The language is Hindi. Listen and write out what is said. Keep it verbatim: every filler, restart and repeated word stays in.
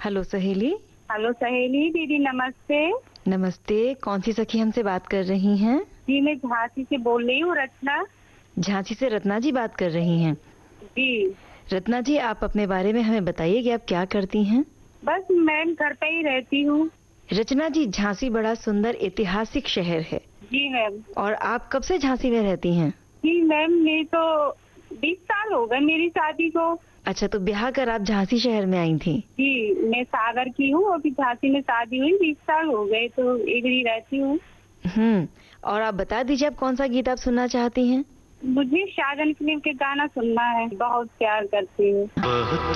हेलो सहेली। हेलो सहेली दीदी, नमस्ते। नमस्ते, कौन सी सखी हमसे बात कर रही हैं? जी मैं झांसी से बोल रही हूँ, रचना। झांसी से रत्ना जी बात कर रही हैं? जी। रत्ना जी, आप अपने बारे में हमें बताइए कि आप क्या करती हैं? बस मैम घर पे ही रहती हूँ। रचना जी, झांसी बड़ा सुंदर ऐतिहासिक शहर है। जी मैम। और आप कब से झांसी में रहती हैं? जी मैम, मेरी तो बीस साल हो गए मेरी शादी को। अच्छा, तो ब्याह कर आप झांसी शहर में आई थी? जी, मैं सागर की हूँ, अभी झांसी में शादी हुई, बीस साल हो गए, तो इधर ही रहती हूँ। हम्म और आप बता दीजिए, आप कौन सा गीत आप सुनना चाहती हैं? मुझे शाहजहां फिल्म के गाना सुनना है, बहुत प्यार करती हूँ।